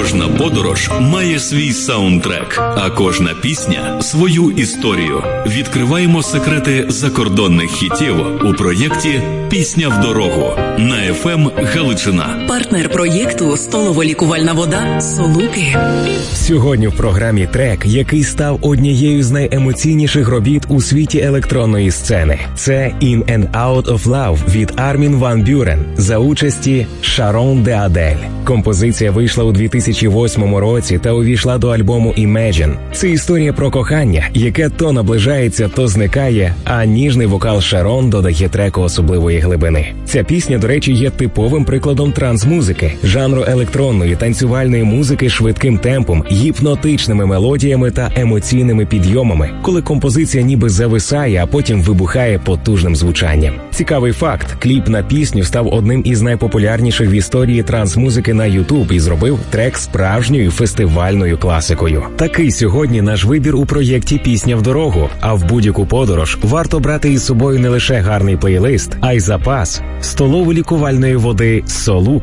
Кожна подорож має свій саундтрек, а кожна пісня – свою історію. Відкриваємо секрети закордонних хітів у проєкті «Пісня в дорогу» на FM Галичина. Партнер проєкту – столово-лікувальна вода «Солуки». Сьогодні в програмі трек, який став однією з найемоційніших робіт у світі електронної сцени. Це «In and Out of Love» від Армін Ван Бюрен за участі Шарон де Адель. Композиція вийшла у 2008 році та увійшла до альбому Imagine. Це історія про кохання, яке то наближається, то зникає, а ніжний вокал Шарон додає треку особливої глибини. Ця пісня, до речі, є типовим прикладом транс-музики, жанру електронної танцювальної музики швидким темпом, гіпнотичними мелодіями та емоційними підйомами, коли композиція ніби зависає, а потім вибухає потужним звучанням. Цікавий факт – кліп на пісню став одним із найпопулярніших в історії транс-музики на YouTube і зробив трек справжньою фестивальною класикою. Такий сьогодні наш вибір у проєкті «Пісня в дорогу», а в будь-яку подорож варто брати із собою не лише гарний плейлист, а й запас столово-лікувальної води «Солуки».